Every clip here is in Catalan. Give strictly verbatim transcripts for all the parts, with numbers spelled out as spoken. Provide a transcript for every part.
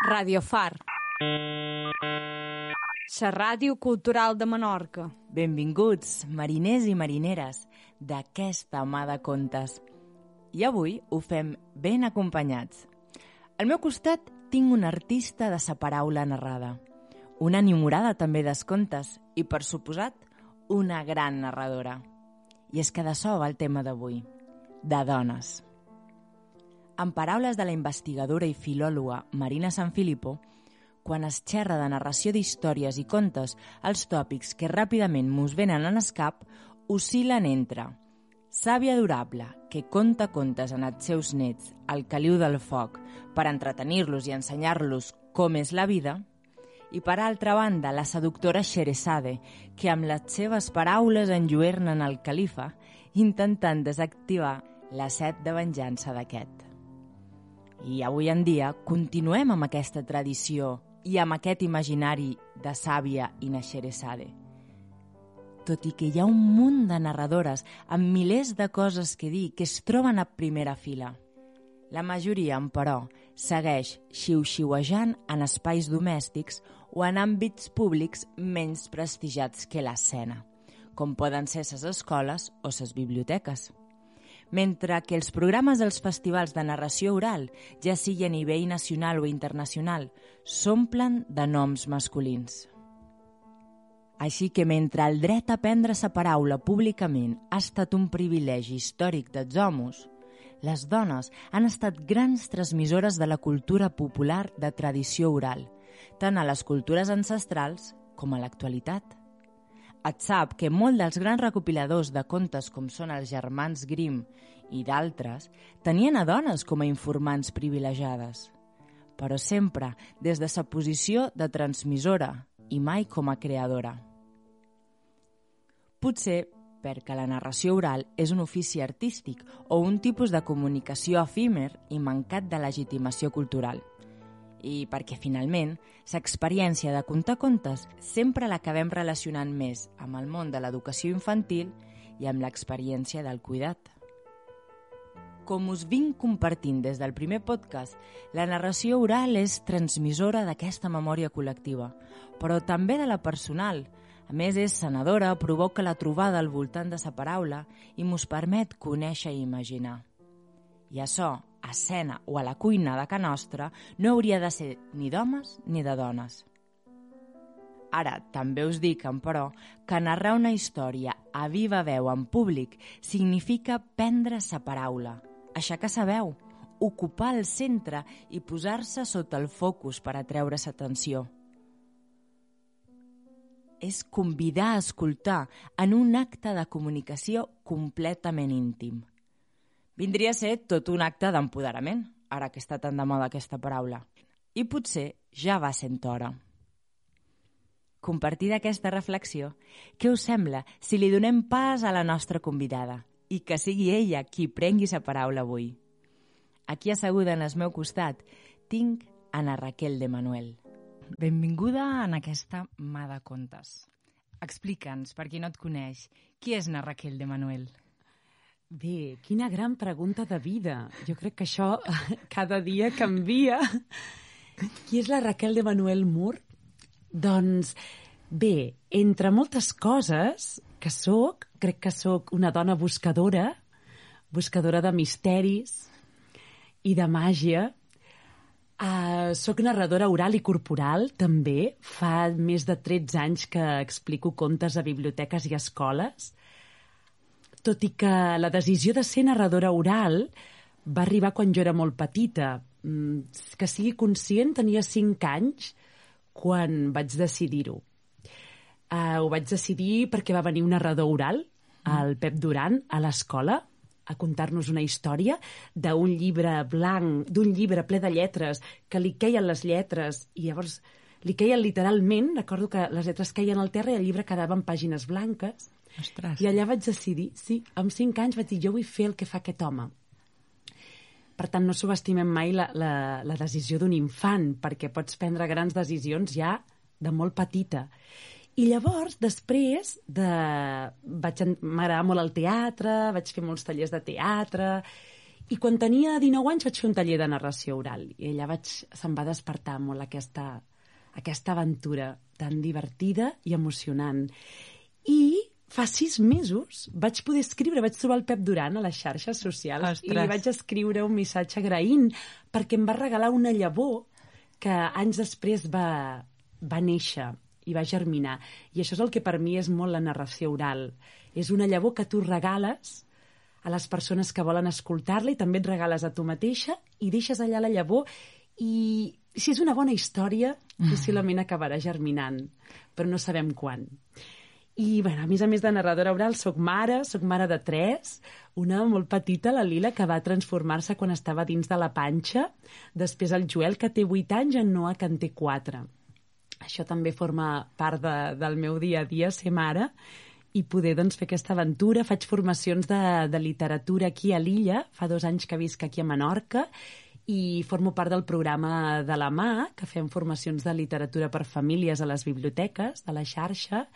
Radio Far. La ràdio cultural de Menorca. Benvinguts, mariners i marineres, d'aquesta mà de contes. I avui ho fem ben acompanyats. Al meu costat tinc un artista de sa paraula narrada, una enamorada també dels contes i, per suposat, una gran narradora. I és que d'això va el tema d'avui, de dones. En paraules de la investigadora i filòloga Marina Sanfilippo, quan es xerra de narració d'històries i contes, els tòpics que ràpidament mos venen en el cap oscil·len entre sàvia durable, que conta contes en els seus nets al caliu del foc per entretenir-los i ensenyar-los com és la vida, i per altra banda la seductora Scheherazade, que amb les seves paraules enlluernen el califa, intentant desactivar la set de venjança d'aquest. I avui en dia continuem amb aquesta tradició i amb aquest imaginari de sàvia i na Scheherazade. Tot i que hi ha un munt de narradores amb milers de coses que dir que es troben a primera fila. La majoria, però, segueix xiu-xiuejant en espais domèstics o en àmbits públics menys prestigiats que l'escena, com poden ser ses escoles o ses biblioteques. Mentre que els programes dels festivals de narració oral, ja sigui a nivell nacional o internacional, s'omplen de noms masculins. Així que mentre el dret a prendre sa paraula públicament ha estat un privilegi històric dels homes, les dones han estat grans transmissores de la cultura popular de tradició oral, tant a les cultures ancestrals com a l'actualitat. Et sap que molt dels grans recopiladors de contes com són els germans Grimm i d'altres tenien a dones com a informants privilegiades, però sempre des de sa posició de transmissora i mai com a creadora. Potser perquè la narració oral és un ofici artístic o un tipus de comunicació efímer i mancat de legitimació cultural. I perquè, finalment, l'experiència de contar contes sempre l'acabem relacionant més amb el món de l'educació infantil i amb l'experiència del cuidat. Com us vinc compartint des del primer podcast, la narració oral és transmissora d'aquesta memòria col·lectiva, però també de la personal. A més, és sanadora, provoca la trobada al voltant de sa paraula i mos permet conèixer i imaginar. I això, a escena o a la cuina de ca nostra, no hauria de ser ni d'homes ni de dones. Ara, també us dic, però, que narrar una història a viva veu en públic significa prendre sa paraula, aixecar sa veu, ocupar el centre i posar-se sota el focus per atreure sa atenció. És convidar a escoltar en un acte de comunicació completament íntim. Vindria a ser tot un acte d'empoderament, ara que està tan de moda aquesta paraula. I potser ja va sent hora. Compartida aquesta reflexió, què us sembla si li donem pas a la nostra convidada i que sigui ella qui prengui sa paraula avui? Aquí asseguda en el meu costat tinc Ana Raquel de Manuel. Benvinguda en aquesta mà de contes. Explica'ns, per qui no et coneix, qui és na Raquel de Manuel? Bé, quina gran pregunta de vida. Jo crec que això cada dia canvia. Qui és la Raquel de Manuel Mur? Doncs, bé, entre moltes coses que sóc, crec que sóc una dona buscadora, buscadora de misteris i de màgia. Uh, soc narradora oral i corporal, també. Fa més de tretze anys que explico contes a biblioteques i escoles. Tot i que la decisió de ser narradora oral va arribar quan jo era molt petita. Que sigui conscient, tenia cinc anys quan vaig decidir-ho. Uh, ho vaig decidir perquè va venir un narrador oral, el Pep Duran, a l'escola, a contar-nos una història d'un llibre blanc, d'un llibre ple de lletres, que li queien les lletres, i llavors li queien literalment, recordo que les lletres queien al terra i el llibre quedava en pàgines blanques. Ostres. I allà vaig decidir, sí, amb cinc anys vaig dir, jo vull fer el que fa aquest home. Per tant, no subestimem mai la, la, la decisió d'un infant, perquè pots prendre grans decisions ja de molt petita. I llavors, després, de... vaig... m'agradava molt el teatre, vaig fer molts tallers de teatre, I quan tenia dinou anys vaig fer un taller de narració oral i allà vaig, se'm va despertar molt aquesta, aquesta aventura tan divertida i emocionant. I fa sis mesos vaig poder escriure, vaig trobar el Pep Duran a les xarxes socials. Ostres. I li vaig escriure un missatge agraint perquè em va regalar una llavor que anys després va, va néixer i va germinar. I això és el que per mi és molt la narració oral. És una llavor que tu regales a les persones que volen escoltar-la i també et regales a tu mateixa i deixes allà la llavor i si és una bona història, possiblement acabarà germinant, però no sabem quan. I, bueno, a més a més de narradora oral, soc mare, soc mare de tres, una molt petita, la Lila, que va transformar-se quan estava dins de la panxa, després el Joel, que té vuit anys, i en Noah, que en té quatre. Això també forma part de, del meu dia a dia, ser mare, i poder doncs, fer aquesta aventura. Faig formacions de, de literatura aquí a l'illa, fa dos anys que visc aquí a Menorca, i formo part del programa de la Mà, que fem formacions de literatura per famílies a les biblioteques de la xarxa,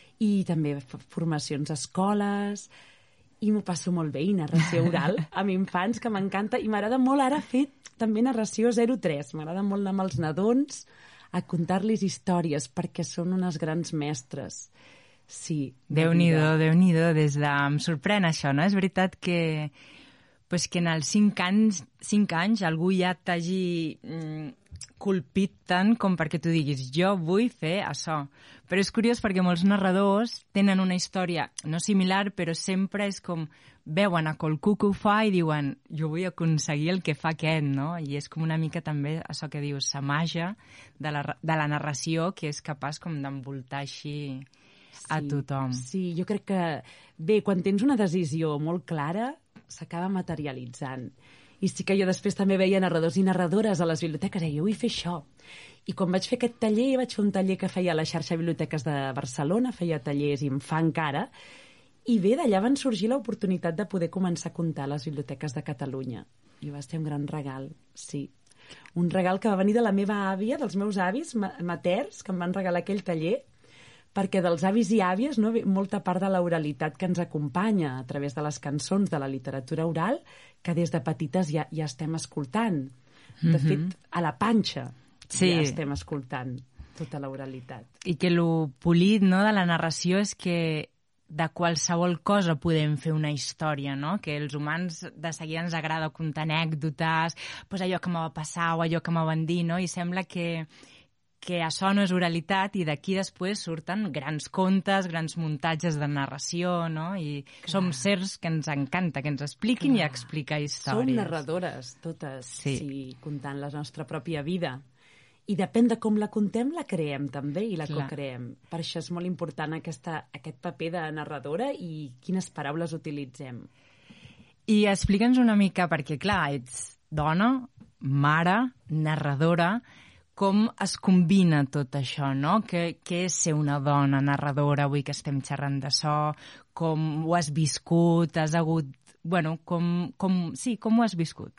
i també formacions a escoles, i m'ho passo molt bé, i narració oral amb infants, que m'encanta, i m'agrada molt ara fer també narració zero tres, m'agrada molt anar amb els nadons a contar-los històries, perquè són unes grans mestres. Sí. Déu-n'hi-do, Déu-n'hi-do, des de... Em sorprèn això, no? És veritat que, pues, que en els cinc anys, cinc anys algú ja t'hagi mm, colpit tant com perquè tu diguis jo vull fer això. Però és curiós perquè molts narradors tenen una història no similar, però sempre és com veuen a qualcú que ho fa i diuen jo vull aconseguir el que fa aquest, no? I és com una mica també això que dius, la màgia de la, de la narració que és capaç com d'envoltar així a sí, tothom. Sí, jo crec que, bé, quan tens una decisió molt clara, s'acaba materialitzant. I sí que jo després també veia narradors i narradores a les biblioteques i jo vull fer això. I quan vaig fer aquest taller, vaig fer un taller que feia a la xarxa de biblioteques de Barcelona, feia tallers i em fa encara, i bé, d'allà van sorgir l'oportunitat de poder començar a comptar a les biblioteques de Catalunya. I va ser un gran regal, sí. Un regal que va venir de la meva àvia, dels meus avis materns, que em van regalar aquell taller, perquè dels avis i àvies, no, molta part de l'oralitat que ens acompanya a través de les cançons de la literatura oral, que des de petites ja, ja estem escoltant. De mm-hmm. fet, a la panxa sí. ja estem escoltant tota l'oralitat. I que lo polit, no, de la narració és que de qualsevol cosa podem fer una història, no? Que els humans de seguida ens agrada contar anècdotes, pues allò que me va passar o allò que me van dir, no? I sembla que que això no és oralitat i d'aquí després surten grans contes, grans muntatges de narració, no? I clar. Som sers que ens encanta, que ens expliquin clar. I explicar històries. Som narradores, totes, sí. sí, contant la nostra pròpia vida. I depèn de com la contem, la creem també i la clar. Co-creem. Per això és molt important aquesta, aquest paper de narradora i quines paraules utilitzem. I explica'ns una mica, perquè clar, ets dona, mare, narradora. Com es combina tot això, no? Què, què és ser una dona narradora avui que estem xerrant d'això? Com ho has viscut? Has hagut... Bueno, com, com... Sí, com ho has viscut?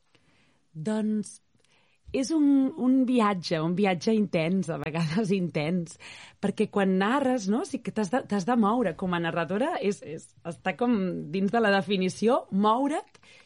Doncs és un, un viatge, un viatge intens, a vegades intens, perquè quan narres, no? Sí que t'has de, t'has de moure. Com a narradora és, és, està com dins de la definició, moure't